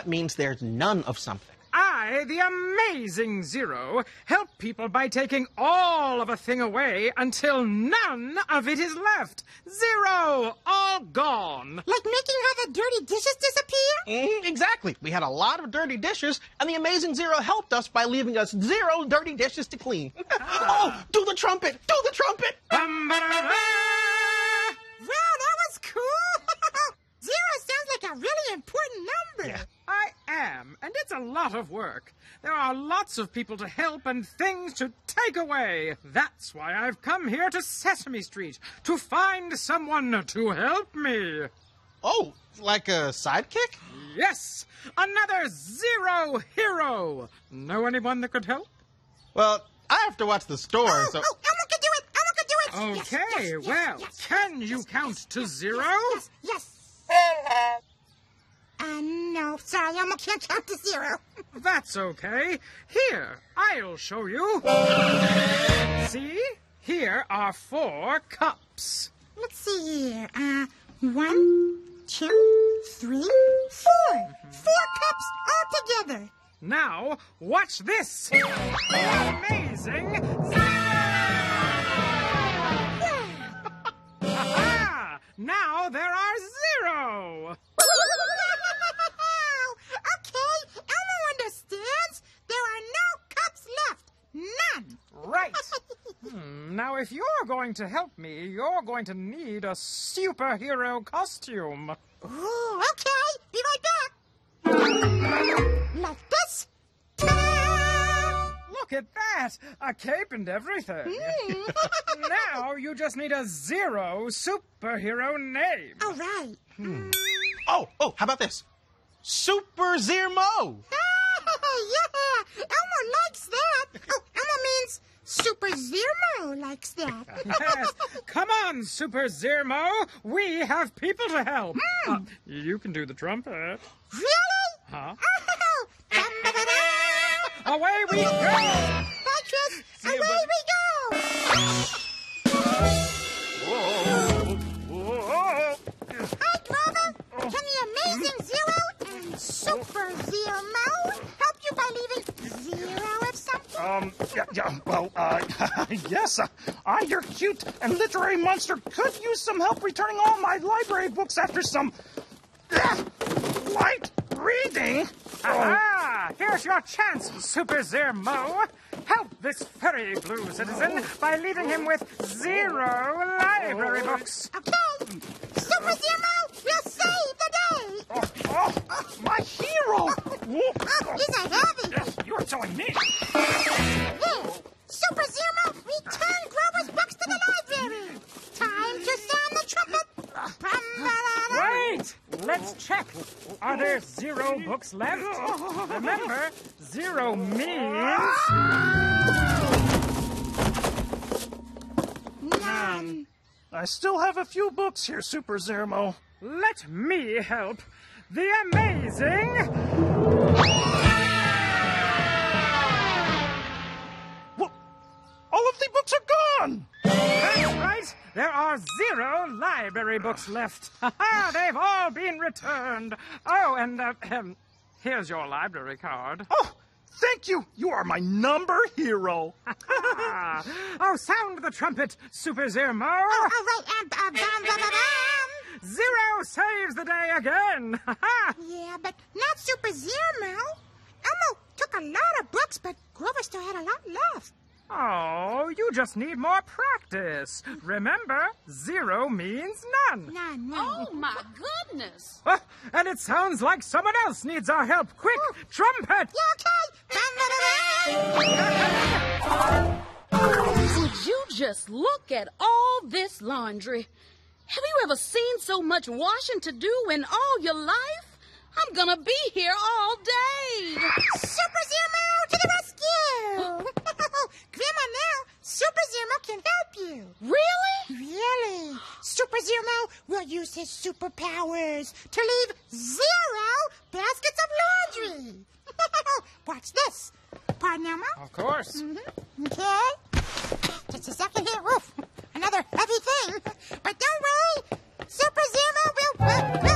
that means there's none of something. I, the amazing Zero, help people by taking all of a thing away until none of it is left. Zero, all gone. Like making all the dirty dishes disappear? Exactly. We had a lot of dirty dishes, and the amazing Zero helped us by leaving us 0 dirty dishes to clean. Oh, do the trumpet! Do the trumpet! Bum-ba-da-da! Wow, that was cool! Zero sounds like a really important number. Yeah. I am, and it's a lot of work. There are lots of people to help and things to take away. That's why I've come here to Sesame Street, to find someone to help me. Oh, like a sidekick? Yes, another Zero hero. Know anyone that could help? Well, I have to watch the store, so... Oh, Elmo can do it! Elmo can do it! Okay, Yes, well, yes. can you count to 0? Yes. No, sorry, Elmo can't count to 0. That's okay. Here, I'll show you. See? Here are 4 cups. Let's see here. 1, 2, 3, 4. 4 cups all together. Now, watch this. Amazing Ha-ha! Now there are 0. Okay, Elmo understands. There are no cups left. None. Right. Now, if you're going to help me, you're going to need a superhero costume. Ooh, okay. Be right back. Like this. Ta-da! Look at that! A cape and everything. Now you just need a 0 superhero name. All right. Oh, how about this? Super Zermo! Yeah, Elmo likes that. Oh, Elmo means Super Zermo likes that. Yes. Come on, Super Zermo. We have people to help. You can do the trumpet. Really? Huh? Oh, dum-ba-ba-da. Away we go! Bye, Tris. See you, Away buddy. we go. Hi, Grover. Can the amazing Zero and Super Zermo help you by leaving 0 of something? Yes, I, your cute and literary monster, could use some help returning all my library books after some light reading. Aha! Here's your chance, Super Zermo. Help this very blue citizen by leaving him with 0 library books. Okay. Super Zermo will save the day. My hero! These are heavy. Yes, you're telling me. Here, Super Zermo, return Grover's books to the library. Time to sound the trumpet. Bum-ba-da-da. Wait! Let's check. Are there 0 books left? Remember, 0 means... None. I still have a few books here, Super Zermo. Let me help. The amazing... Well, all of the books are gone! That's right. There are 0 library books left. Ha-ha, they've all been returned. Oh, and here's your library card. Oh, thank you. You are my number hero. Oh, sound the trumpet, Super Zermo. Oh, all right, and bum-ba-ba-bum. 0 saves the day again. Yeah, but not Super Zermo. Elmo took a lot of books, but Grover still had a lot left. Oh, you just need more practice. Remember, 0 means none. None. Oh, my goodness. And it sounds like someone else needs our help. Quick, trumpet! Yeah, okay. Bum-ba-ba-bum. Would you just look at all this laundry? Have you ever seen so much washing to do in all your life? I'm gonna be here all day. Super Zermo to the rescue! Grandma, now Super Zermo can help you. Really? Really? Super Zermo will use his superpowers to leave 0 baskets of laundry. Watch this. Pardon, Elmo? Of course. Okay.